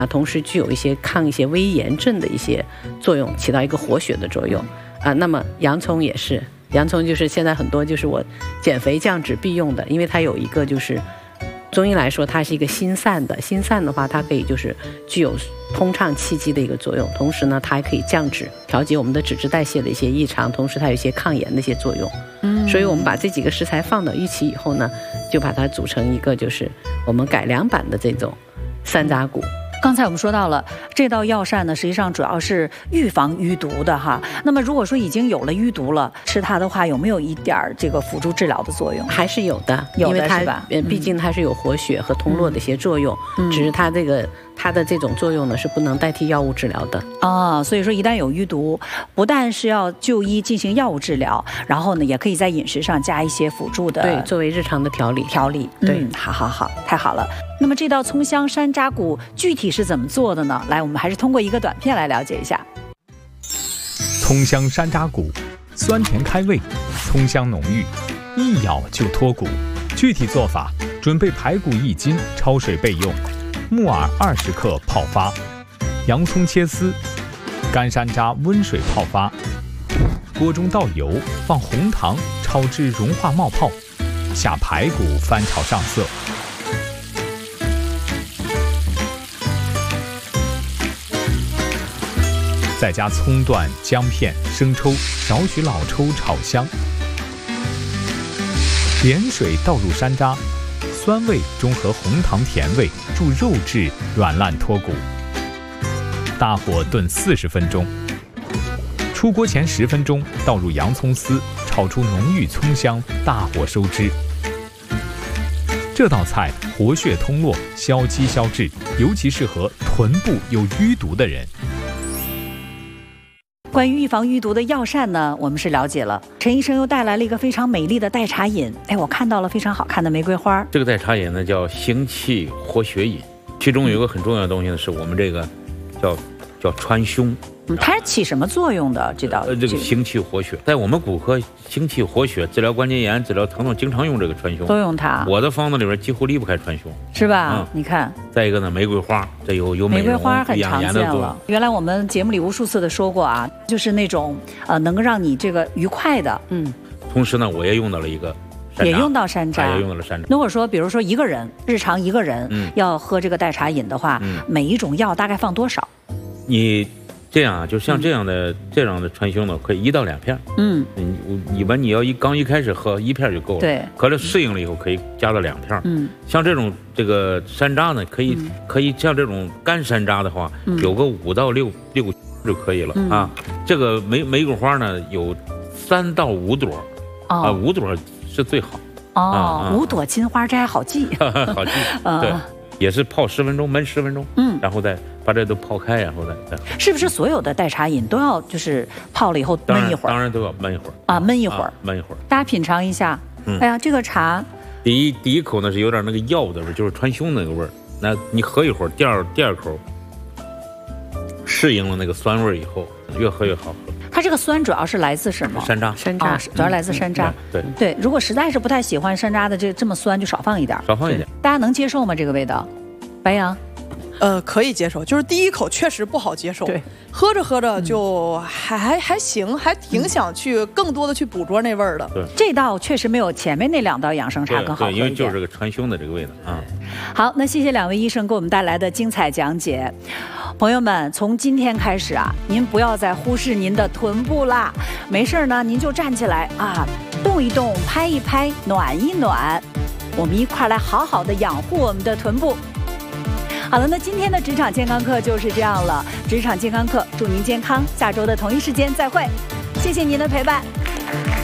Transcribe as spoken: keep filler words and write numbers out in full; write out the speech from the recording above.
啊，同时具有一些抗一些微炎症的一些作用，起到一个活血的作用啊。那么洋葱也是，洋葱就是现在很多就是我减肥降脂必用的，因为它有一个就是中医来说它是一个心散的，心散的话它可以就是具有通畅气机的一个作用，同时呢它还可以降脂，调节我们的脂质代谢的一些异常，同时它有一些抗炎的一些作用。嗯，所以我们把这几个食材放到一起以后呢，就把它组成一个就是我们改良版的这种山楂骨。 刚才我们说到了这道药膳呢，实际上主要是预防淤毒的哈。那么如果说已经有了淤毒了，吃它的话，有没有一点这个辅助治疗的作用？ 还是有的， 有的因为它是吧？ 毕竟它是有活血和通络的一些作用，嗯、只是它这个它的这种作用呢是不能代替药物治疗的啊。所以说一旦有淤毒，不但是要就医进行药物治疗，然后呢也可以在饮食上加一些辅助的， 对，作为日常的调理调理。对、嗯，好好好，太好了。那么这道葱香山楂骨具体是怎么做的呢？来，我们还是通过一个短片来了解一下。 葱香山楂骨，酸甜开胃，葱香浓郁，一咬就脱骨。具体做法：准备排骨一斤，焯水备用；木耳二十克泡发，洋葱切丝，干山楂温水泡发。锅中倒油，放红糖，炒至融化冒泡，下排骨翻炒上色。再加葱段、姜片、生抽，少许老抽炒香。盐水倒入山楂，酸味中和红糖甜味，助肉质软烂脱骨。大火炖四十分钟。出锅前十分钟，倒入洋葱丝，炒出浓郁葱香，大火收汁。这道菜活血通络，消积消滞，尤其适合臀部有淤毒的人。 关于预防淤毒的药膳呢，我们是了解了。陈医生又带来了一个非常美丽的代茶饮，哎，我看到了非常好看的玫瑰花。 这个代茶饮呢叫行气活血饮，其中有一个很重要的东西呢，是我们这个叫叫川芎。 嗯，它是起什么作用的？这道呃，这个行气活血，在我们骨科行气活血、治疗关节炎、治疗疼痛，经常用这个川芎， 都用它。 我的方子里边几乎离不开川芎， 是吧？ 嗯， 你看。 再一个呢，玫瑰花，这有有美容、 玫瑰花很常见了。 原来我们节目里无数次的说过啊，就是那种呃能够让你这个愉快的，嗯。 同时呢，我也用到了一个。 也用到山楂， 也用到了山楂。 如果说，比如说一个人日常一个人要喝这个代茶饮的话，嗯、每一种药大概放多少？ 你这样啊，就像这样的、嗯、这样的川芎呢，可以一到两片。嗯，你一般你要一刚一开始喝一片就够了。对，可是适应了以后可以加到两片。嗯，像这种这个山楂呢，可以、嗯、可以像这种干山楂的话，嗯、有个五到六六就可以了、嗯、啊。这个玫玫瑰花呢，有三到五朵，哦、啊，五朵。是最好哦，啊、五朵金花斋好记， 好记，对，也是泡十分钟，焖十分钟，嗯，然后再把这都泡开，然后再再。 是不是所有的代茶饮都要就是泡了以后焖一会儿？ 当然都要焖一会儿啊，焖一会儿， 焖、啊、一会儿。 大家品尝一下，嗯、哎呀，这个茶， 第一第一口呢是有点那个药的味儿，就是川芎那个味儿。那你喝一会儿，第二第二口适应了那个酸味以后，越喝越好喝。 它这个酸主要是来自什么？ 山楂， 山楂、 哦、主要来自山楂。 嗯、对对，如果实在是不太喜欢山楂的这这么酸，就少放一点， 少放一点。 大家能接受吗？这个味道？白杨， 呃，可以接受，就是第一口确实不好接受。对，喝着喝着就还、嗯、还还行，还挺想去更多的去捕捉那味儿的。 对， 这道确实没有前面那两道养生茶更好喝一点。 对，因为就是这个川芎的这个味道啊。 好，那谢谢两位医生给我们带来的精彩讲解。朋友们，从今天开始啊，您不要再忽视您的臀部啦。没事呢，您就站起来啊，动一动，拍一拍，暖一暖。我们一块来好好的养护我们的臀部。好了，那今天的职场健康课就是这样了。职场健康课，祝您健康。下周的同一时间再会，谢谢您的陪伴。